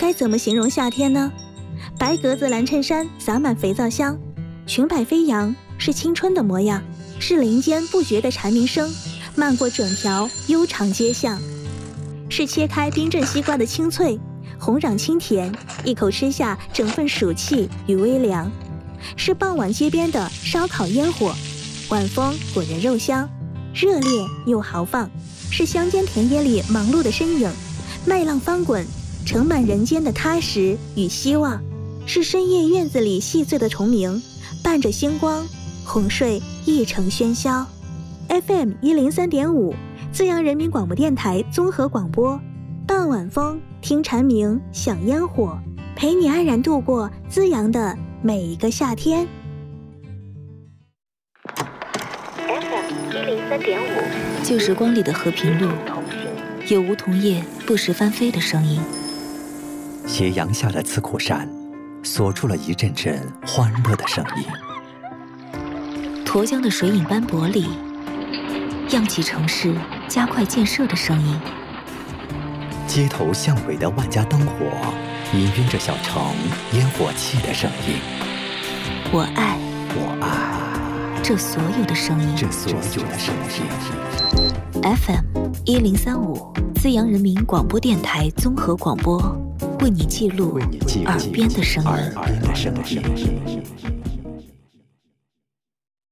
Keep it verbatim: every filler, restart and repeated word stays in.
该怎么形容夏天呢？白格子蓝衬衫洒满肥皂香，裙摆飞扬，是青春的模样，是林间不绝的蝉鸣声，漫过整条悠长街巷，是切开冰镇西瓜的清脆，红壤清甜，一口吃下整份暑气与微凉，是傍晚街边的烧烤烟火，晚风裹人肉香，热烈又豪放，是乡间田野里忙碌的身影，麦浪翻滚，盛满人间的踏实与希望，是深夜院子里细碎的虫鸣，伴着星光，哄睡一城喧嚣。 F M 一零三点五，资阳人民广播电台综合广播，傍晚风，听蝉鸣，享烟火，陪你安然度过资阳的每一个夏天。 F M 一零三点五， 旧时光里的和平路，有梧桐叶不时翻飞的声音。 斜阳下的刺口山，锁住了一阵阵欢乐的声音。 沱江的水影斑驳里，漾起城市加快建设的声音。 街头巷尾的万家灯火，氤氲着小城烟火气的声音。 我爱， 我爱这所有的声音， 这所有的声音。 F M 一零三五，资阳人民广播电台综合广播，为你记录为你记录耳边的声音。 耳边的声音。